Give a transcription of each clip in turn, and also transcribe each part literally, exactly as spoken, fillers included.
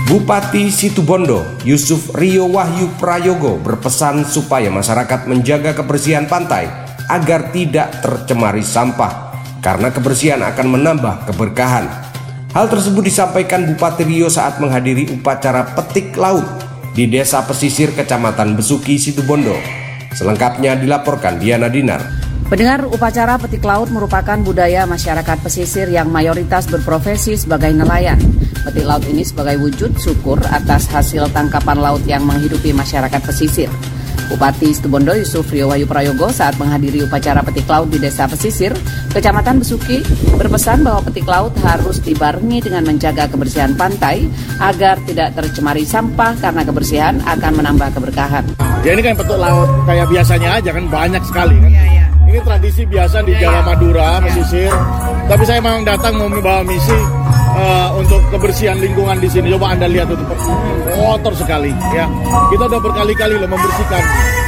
Bupati Situbondo, Yusuf Rio Wahyu Prayogo berpesan supaya masyarakat menjaga kebersihan pantai agar tidak tercemari sampah, karena kebersihan akan menambah keberkahan. Hal tersebut disampaikan Bupati Rio saat menghadiri upacara petik laut di Desa Pesisir, Kecamatan Besuki, Situbondo. Selengkapnya dilaporkan Diana Dinar. Pendengar, upacara petik laut merupakan budaya masyarakat pesisir yang mayoritas berprofesi sebagai nelayan. Petik laut ini sebagai wujud syukur atas hasil tangkapan laut yang menghidupi masyarakat pesisir. Bupati Situbondo Yusuf Rio Wahyu Prayogo saat menghadiri upacara petik laut di Desa Pesisir, Kecamatan Besuki, berpesan bahwa petik laut harus dibarengi dengan menjaga kebersihan pantai agar tidak tercemari sampah, karena kebersihan akan menambah keberkahan. Ya ini kan petik laut kayak biasanya aja kan, banyak sekali kan. Ya, ya. Ini tradisi biasa di Jawa Madura, pesisir. Tapi saya memang datang mau membawa misi uh, untuk kebersihan lingkungan di sini. Coba Anda lihat itu kotor sekali, ya. Kita udah berkali-kali loh membersihkan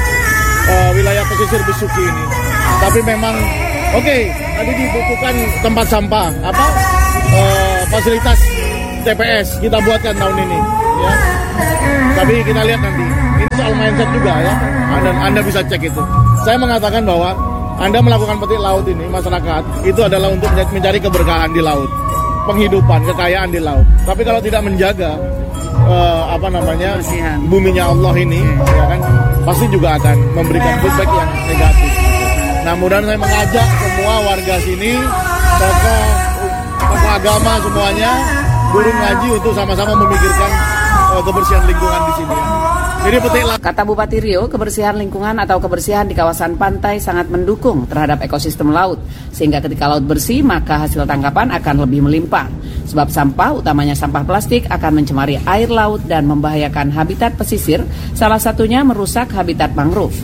uh, wilayah pesisir Besuki ini. Tapi memang, oke, okay, tadi dibutuhkan tempat sampah, apa uh, fasilitas T P S kita buatkan tahun ini, ya. Tapi kita lihat nanti. Ini soal mindset juga ya. Anda, Anda bisa cek itu. Saya mengatakan bahwa Anda melakukan petik laut ini, masyarakat, itu adalah untuk mencari keberkahan di laut, penghidupan, kekayaan di laut. Tapi kalau tidak menjaga uh, apa namanya Bersihan. buminya Allah ini, ya kan, pasti juga akan memberikan feedback yang negatif. Nah, mudah-mudahan saya mengajak semua warga sini, tokoh, tokoh agama semuanya, guru ngaji untuk sama-sama memikirkan uh, kebersihan lingkungan di sini. Jadi petik laut. Kata Bupati Rio, kebersihan lingkungan atau kebersihan di kawasan pantai sangat mendukung terhadap ekosistem laut, sehingga ketika laut bersih maka hasil tangkapan akan lebih melimpah. Sebab sampah, utamanya sampah plastik, akan mencemari air laut dan membahayakan habitat pesisir, salah satunya merusak habitat mangrove.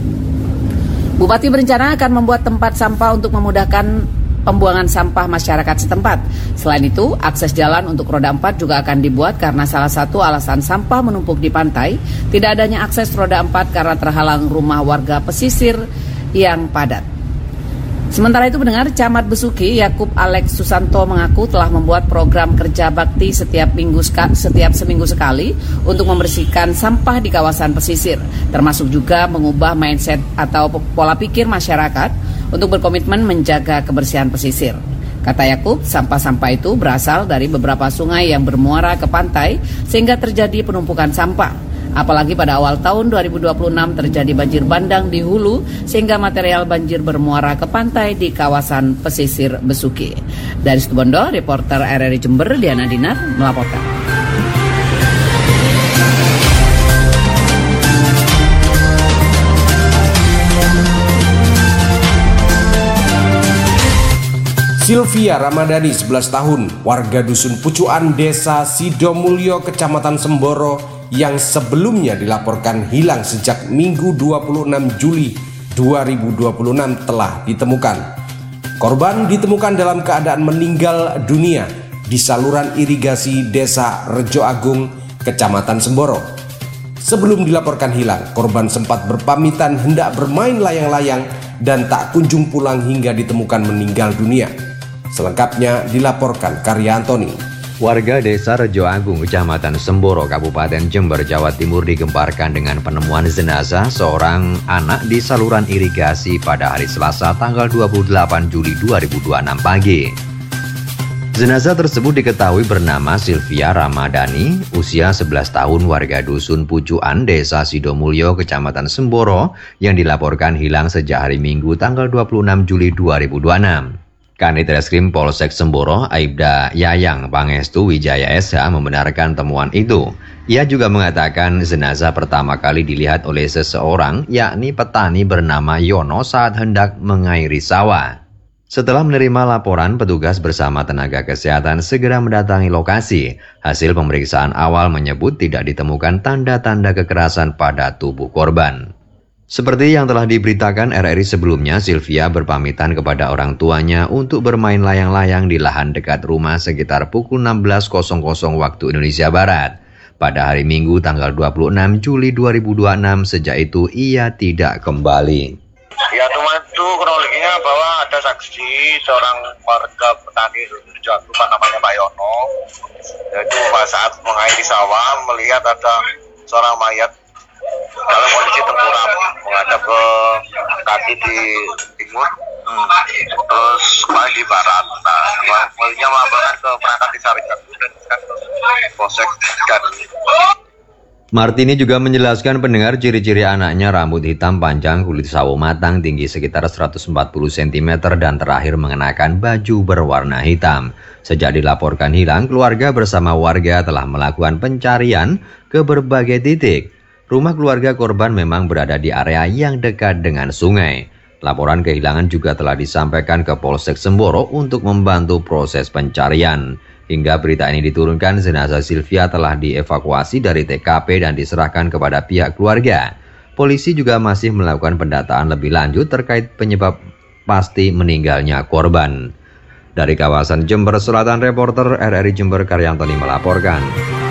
Bupati berencana akan membuat tempat sampah untuk memudahkan pembuangan sampah masyarakat setempat. Selain itu, akses jalan untuk roda empat juga akan dibuat karena salah satu alasan sampah menumpuk di pantai, tidak adanya akses roda empat karena terhalang rumah warga pesisir yang padat. Sementara itu, pendengar, Camat Besuki Yakub Alex Susanto mengaku telah membuat program kerja bakti setiap minggu setiap seminggu sekali untuk membersihkan sampah di kawasan pesisir, termasuk juga mengubah mindset atau pola pikir masyarakat untuk berkomitmen menjaga kebersihan pesisir. Kata Yakub, sampah-sampah itu berasal dari beberapa sungai yang bermuara ke pantai sehingga terjadi penumpukan sampah. Apalagi pada awal tahun dua ribu dua puluh enam terjadi banjir bandang di hulu sehingga material banjir bermuara ke pantai di kawasan pesisir Besuki. Dari Situbondo, reporter R R I Jember Diana Dinar melaporkan. Sylvia Ramadhani, sebelas tahun, warga Dusun Pucuan, Desa Sidomulyo, Kecamatan Semboro, yang sebelumnya dilaporkan hilang sejak Minggu dua puluh enam Juli dua ribu dua puluh enam telah ditemukan. Korban ditemukan dalam keadaan meninggal dunia di saluran irigasi Desa Rejo Agung, Kecamatan Semboro. Sebelum dilaporkan hilang, korban sempat berpamitan hendak bermain layang-layang dan tak kunjung pulang hingga ditemukan meninggal dunia. Selengkapnya dilaporkan Karya Antoni. Warga Desa Rejo Agung, Kecamatan Semboro, Kabupaten Jember, Jawa Timur digemparkan dengan penemuan jenazah seorang anak di saluran irigasi pada hari Selasa tanggal dua puluh delapan Juli dua ribu dua puluh enam pagi. Jenazah tersebut diketahui bernama Sylvia Ramadhani, usia sebelas tahun, warga Dusun Pucuan, Desa Sidomulyo, Kecamatan Semboro, yang dilaporkan hilang sejak hari Minggu tanggal dua puluh enam Juli dua ribu dua puluh enam. Kanit Reskrim Polsek Semboro, Aibda Yayang Pangestu Wijaya S H membenarkan temuan itu. Ia juga mengatakan jenazah pertama kali dilihat oleh seseorang, yakni petani bernama Yono saat hendak mengairi sawah. Setelah menerima laporan, petugas bersama tenaga kesehatan segera mendatangi lokasi. Hasil pemeriksaan awal menyebut tidak ditemukan tanda-tanda kekerasan pada tubuh korban. Seperti yang telah diberitakan R R I sebelumnya, Sylvia berpamitan kepada orang tuanya untuk bermain layang-layang di lahan dekat rumah sekitar pukul enam belas waktu Indonesia Barat. Pada hari Minggu tanggal dua puluh enam Juli dua ribu dua puluh enam, sejak itu ia tidak kembali. Ya, teman itu Itu kronologinya bahwa ada saksi seorang warga petani Sidoarjo namanya Pak Yono. Yaitu pada saat mengairi sawah melihat ada seorang mayat dalam kondisi tengkurap menghadap ke kaki di timur, hmm. terus kembali di barat. Nah, selanjutnya melaporkan ke perangkat desa Rijatu dan ke Polsek dan Martini juga menjelaskan pendengar ciri-ciri anaknya rambut hitam panjang, kulit sawo matang, tinggi sekitar seratus empat puluh sentimeter dan terakhir mengenakan baju berwarna hitam. Sejak dilaporkan hilang, keluarga bersama warga telah melakukan pencarian ke berbagai titik. Rumah keluarga korban memang berada di area yang dekat dengan sungai. Laporan kehilangan juga telah disampaikan ke Polsek Semboro untuk membantu proses pencarian. Hingga berita ini diturunkan, jenazah Sylvia telah dievakuasi dari T K P dan diserahkan kepada pihak keluarga. Polisi juga masih melakukan pendataan lebih lanjut terkait penyebab pasti meninggalnya korban. Dari kawasan Jember Selatan, reporter R R I Jember Karyantoni melaporkan.